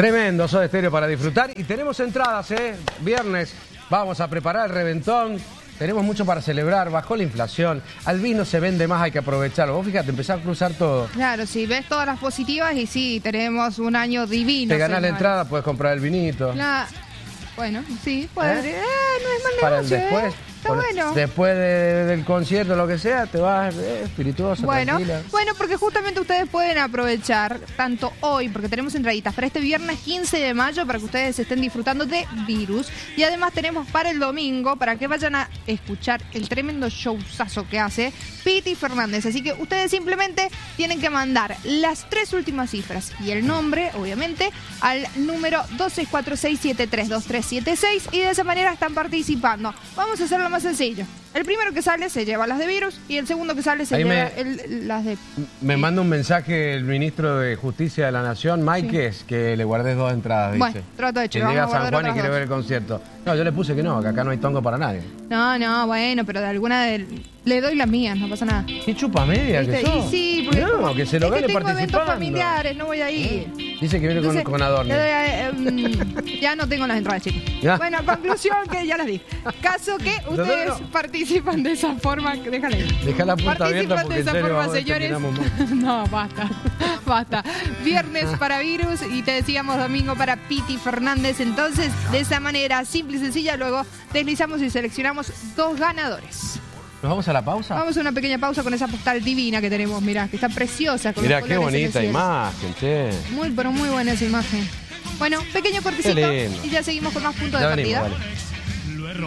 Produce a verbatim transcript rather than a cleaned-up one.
Tremendo Soda Stereo para disfrutar. Y tenemos entradas, ¿eh? Viernes vamos a preparar el reventón. Tenemos mucho para celebrar, bajó la inflación, al vino se vende más, hay que aprovecharlo. Vos fíjate, empezá a cruzar todo. Claro, sí, ves todas las positivas y sí, tenemos un año divino. Te ganás señor. la entrada, puedes comprar el vinito. La... Bueno, sí, puede. ¿Eh? Eh, no es mal Para el negocio, después. ¿eh? Está bueno. Después de, del concierto, lo que sea, te vas eh, espirituoso, Bueno, tranquila. bueno, porque justamente ustedes pueden aprovechar tanto hoy, porque tenemos entraditas para este viernes quince de mayo, para que ustedes estén disfrutando de Virus. Y además tenemos para el domingo, para que vayan a escuchar el tremendo showzazo que hace Piti Fernández. Así que ustedes simplemente tienen que mandar las tres últimas cifras y el nombre, obviamente, al número dos seis cuatro seis siete tres dos tres siete seis y de esa manera están participando. Vamos a hacerlo más sencillo. El primero que sale se lleva las de Virus y el segundo que sale se Ahí lleva me, el, las de... Me manda un mensaje el ministro de Justicia de la Nación, Máiquez, sí, que le guardes dos entradas, dice. Bueno, trato de hecho. Que llega a San Juan y quiere dos. ver el concierto. No, yo le puse que no, que acá no hay tongo para nadie. No, no, bueno, pero de alguna de... Le doy las mías, no pasa nada. ¿Qué chupa media que ¿Viste? sos? Y sí, porque no, como, que se lo es gane que tengo participando. eventos familiares, no voy a ir. Dice que viene Entonces, con, con Adorni. Eh, eh, ya no tengo las entradas, chicos. ¿Ya? Bueno, conclusión que ya las di. Caso que ustedes no, no. participan de esa forma, déjale. Deja la puerta abierta porque de esa en serio, forma, señores. No, basta, basta. Viernes para Virus y te decíamos domingo para Piti Fernández. Entonces, de esa manera simple y sencilla, luego deslizamos y seleccionamos dos ganadores. ¿Nos vamos a la pausa? Vamos a una pequeña pausa con esa postal divina que tenemos, mirá, que está preciosa. Mirá, qué bonita imagen, che. Muy, pero muy buena esa imagen. Bueno, pequeño cortecito y ya seguimos con más puntos de partida. Venimos, vale.